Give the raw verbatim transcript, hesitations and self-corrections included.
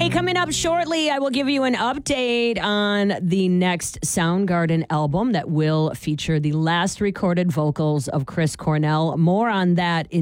Hey, coming up shortly, I will give you an update on the next Soundgarden album that will feature the last recorded vocals of Chris Cornell. More on that in